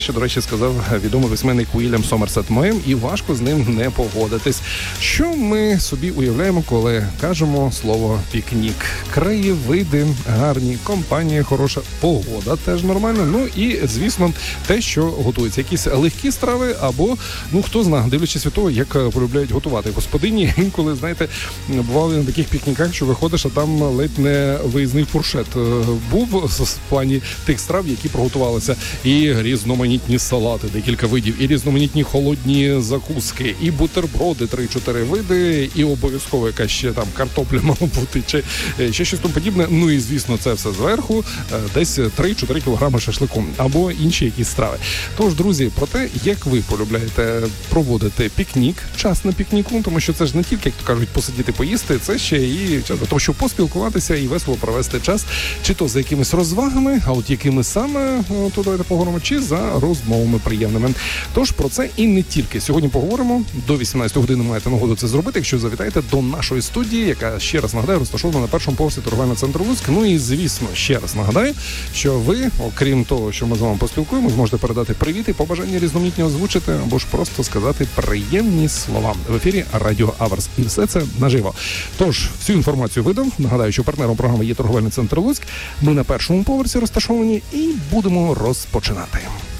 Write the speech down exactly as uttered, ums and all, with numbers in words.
Що, до речі, сказав відомий письменник Уільям Сомерсет Моем, і важко з ним не погодитись. Що ми собі уявляємо, коли кажемо слово «пікнік»? Краєвиди гарні, компанія хороша, погода теж нормальна, ну і, звісно, те, що готується. Якісь легкі страви або, ну, хто знає, дивлячись від того, як полюбляють готувати господині. Інколи, знаєте, бували на таких пікніках, що виходиш, а там ледь не виїзний фуршет був в плані тих страв, які приготувалися. І різноманітні салати, декілька видів, і різноманітні холодні закуски, і бутерброди, три-чотири види, і обов'язково якась ще там картопля мала бути, чи ще щось тому подібне. Ну і, звісно, це все зверху, десь три-чотири кілограми шашлику, або інші якісь страви. Тож, друзі, про те, як ви полюбляєте проводити пікнік, час на пікніку, тому що це ж не тільки, як то кажуть, посидіти, поїсти, це ще і час для того, щоб поспілкуватися і весело провести час, чи то за якимись розвагами, а от якими саме, то давайте поговоримо, чи за розмовами приємними. Тож про це і не тільки. Сьогодні поговоримо. До вісімнадцятої години маєте нагоду це зробити, якщо завітаєте до нашої студії, яка, ще раз нагадаю, розташована на першому поверсі торговельного центру Луцьк. Ну і, звісно, ще раз нагадаю, що ви, окрім того, що ми з вами поспілкуємо, зможете передати привіт і побажання різноманітні озвучити, або ж просто сказати приємні слова. В ефірі Радіо Аверс. І все це наживо. Тож, всю інформацію видав. Нагадаю, що партнером програми є торговельний центр Луцьк. Ми на першому поверсі розташовані і будемо розпочинати.